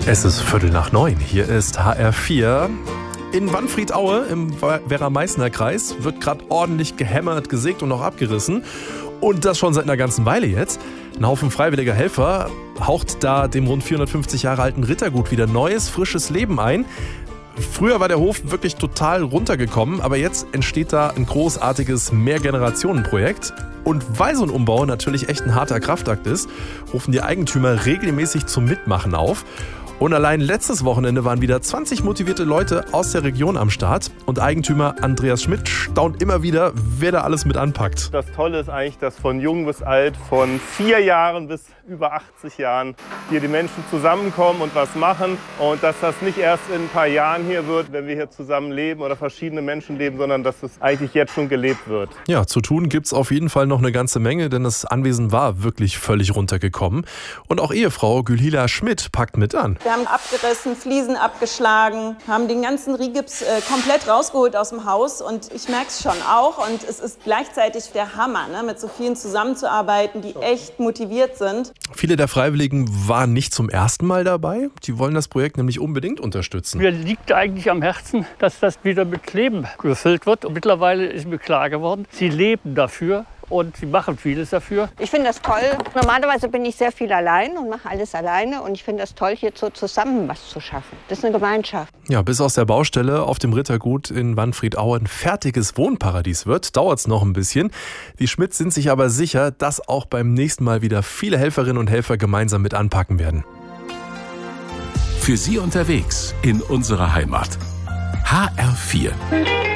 Es ist 8:45. Hier ist HR4. In Wanfriedaue im Werra-Meißner-Kreis wird gerade ordentlich gehämmert, gesägt und auch abgerissen. Und das schon seit einer ganzen Weile jetzt. Ein Haufen freiwilliger Helfer haucht da dem rund 450 Jahre alten Rittergut wieder neues, frisches Leben ein. Früher war der Hof wirklich total runtergekommen, aber jetzt entsteht da ein großartiges Mehrgenerationenprojekt. Und weil so ein Umbau natürlich echt ein harter Kraftakt ist, rufen die Eigentümer regelmäßig zum Mitmachen auf. Und allein letztes Wochenende waren wieder 20 motivierte Leute aus der Region am Start. Und Eigentümer Andreas Schmidt staunt immer wieder, wer da alles mit anpackt. Das Tolle ist eigentlich, dass von jung bis alt, von 4 Jahren bis über 80 Jahren hier die Menschen zusammenkommen und was machen. Und dass das nicht erst in ein paar Jahren hier wird, wenn wir hier zusammen leben oder verschiedene Menschen leben, sondern dass es eigentlich jetzt schon gelebt wird. Ja, zu tun gibt's auf jeden Fall noch eine ganze Menge, denn das Anwesen war wirklich völlig runtergekommen. Und auch Ehefrau Gülhila Schmidt packt mit an. Wir haben abgerissen, Fliesen abgeschlagen, haben den ganzen Rigips komplett rausgeholt aus dem Haus und ich merke es schon auch und es ist gleichzeitig der Hammer, ne, mit so vielen zusammenzuarbeiten, die echt motiviert sind. Viele der Freiwilligen waren nicht zum ersten Mal dabei. Die wollen das Projekt nämlich unbedingt unterstützen. Mir liegt eigentlich am Herzen, dass das wieder mit Leben gefüllt wird. Und mittlerweile ist mir klar geworden, sie leben dafür. Und sie machen vieles dafür. Ich finde das toll. Normalerweise bin ich sehr viel allein und mache alles alleine. Und ich finde das toll, hier so zusammen was zu schaffen. Das ist eine Gemeinschaft. Ja, bis aus der Baustelle auf dem Rittergut in Wanfriedaue ein fertiges Wohnparadies wird, dauert es noch ein bisschen. Die Schmidts sind sich aber sicher, dass auch beim nächsten Mal wieder viele Helferinnen und Helfer gemeinsam mit anpacken werden. Für Sie unterwegs in unserer Heimat. HR4.